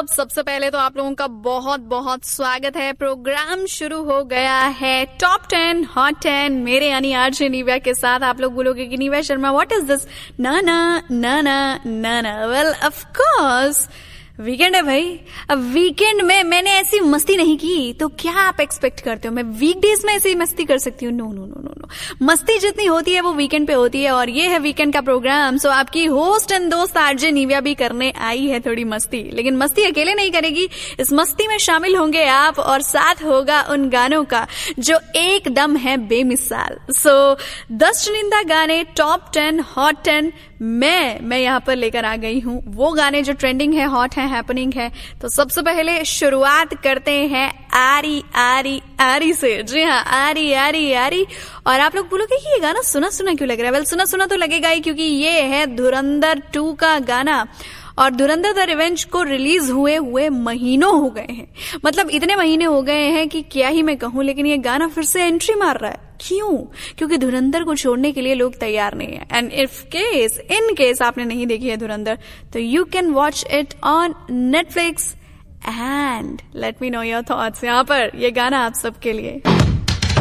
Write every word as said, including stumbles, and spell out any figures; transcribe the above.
सब सबसे पहले तो आप लोगों का बहुत बहुत स्वागत है। प्रोग्राम शुरू हो गया है टॉप टेन हॉट टेन मेरे यानी आरजे निव्या के साथ। आप लोग बोलोगे कि Nivea Sharma what is this? ना ना ना ना ना ना वेल ऑफ कोर्स वीकेंड है भाई। अब वीकेंड में मैंने ऐसी मस्ती नहीं की तो क्या आप एक्सपेक्ट करते हो मैं वीकडेज में ऐसी मस्ती कर सकती हूँ? No no no no no मस्ती जितनी होती है वो वीकेंड पे होती है और ये है वीकेंड का प्रोग्राम। सो आपकी होस्ट एंड दोस्त आरजे निव्या भी करने आई है थोड़ी मस्ती, लेकिन मस्ती अकेले नहीं करेगी। इस मस्ती में शामिल होंगे आप और साथ होगा उन गानों का जो एकदम है बेमिसाल। सो दस चुनिंदा गाने टॉप टेन हॉट टेन मैं मैं यहाँ पर लेकर आ गई हूँ, वो गाने जो ट्रेंडिंग है, हॉट है, हैपनिंग है। तो सबसे पहले शुरुआत करते हैं आरी आरी आरी से। जी हाँ, आरी आरी आरी। और आप लोग बोलोगे कि ये गाना सुना सुना क्यों लग रहा है? वेल सुना सुना तो लगेगा ही क्योंकि ये है धुरंधर टू का गाना। और धुरंधर द रिवेंज को रिलीज हुए हुए महीनों हो गए हैं, मतलब इतने महीने हो गए हैं कि क्या ही मैं कहूं, लेकिन ये गाना फिर से एंट्री मार रहा है। क्यों? क्योंकि धुरंधर को छोड़ने के लिए लोग तैयार नहीं है। And if case in case आपने नहीं देखी है धुरंधर तो you can watch it on Netflix and let me know your thoughts. यहाँ पर ये गाना आप सबके लिए।